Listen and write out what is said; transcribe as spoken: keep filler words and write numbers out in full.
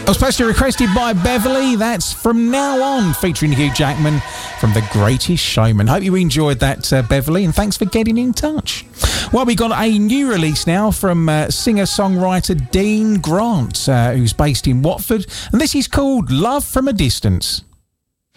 Especially requested by Beverly. That's From Now On, featuring Hugh Jackman from The Greatest Showman. Hope you enjoyed that, uh, Beverly, and thanks for getting in touch. Well, we got a new release now from uh, singer-songwriter Dean Grant, uh, who's based in Watford, and this is called Love from a Distance.